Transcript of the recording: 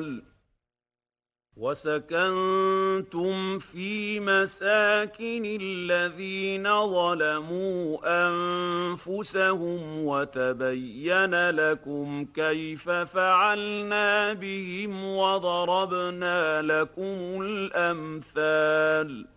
الْجِبَالِ وَسَكَنتُمْ فِي مَسَاكِنِ الَّذِينَ ظَلَمُوا أَنفُسَهُمْ وَتَبَيَّنَ لَكُمْ كَيْفَ فَعَلْنَا بِهِمْ وَضَرَبْنَا لَكُمُ الْأَمْثَالَ